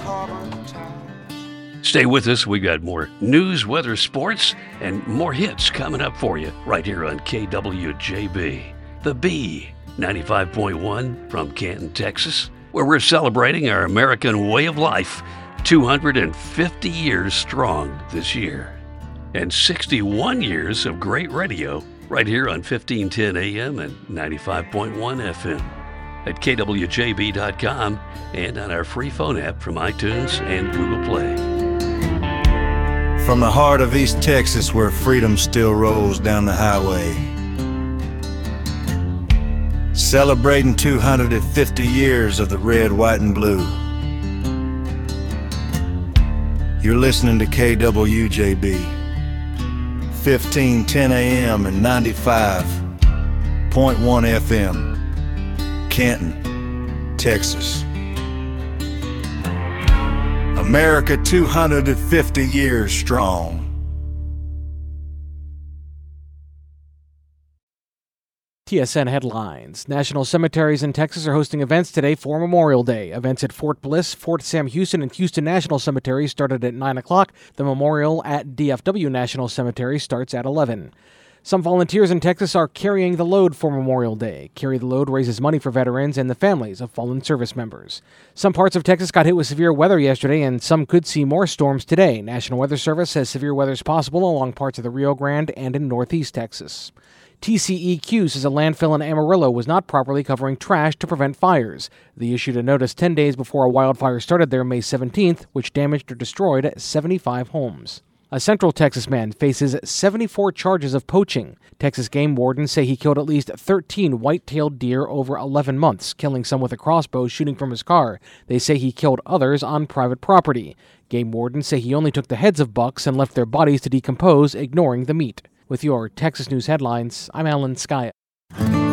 Stay with us. We got more news, weather, sports, and more hits coming up for you right here on KWJB. The B, 95.1 from Canton, Texas, where we're celebrating our American way of life, 250 years strong this year. And 61 years of great radio right here on 1510 AM and 95.1 FM at kwjb.com and on our free phone app from iTunes and Google Play. From the heart of East Texas, where freedom still rolls down the highway, celebrating 250 years of the red, white, and blue. You're listening to KWJB, 1510 AM and 95.1 FM, Canton, Texas. America 250 years strong. TSN headlines. National cemeteries in Texas are hosting events today for Memorial Day. Events at Fort Bliss, Fort Sam Houston, and Houston National Cemetery started at 9 o'clock. The memorial at DFW National Cemetery starts at 11. Some volunteers in Texas are carrying the load for Memorial Day. Carry the Load raises money for veterans and the families of fallen service members. Some parts of Texas got hit with severe weather yesterday, and some could see more storms today. National Weather Service says severe weather is possible along parts of the Rio Grande and in northeast Texas. TCEQ says a landfill in Amarillo was not properly covering trash to prevent fires. They issued a notice 10 days before a wildfire started there May 17th, which damaged or destroyed 75 homes. A Central Texas man faces 74 charges of poaching. Texas game wardens say he killed at least 13 white-tailed deer over 11 months, killing some with a crossbow shooting from his car. They say he killed others on private property. Game wardens say he only took the heads of bucks and left their bodies to decompose, ignoring the meat. With your Texas News headlines, I'm Alan Skaya.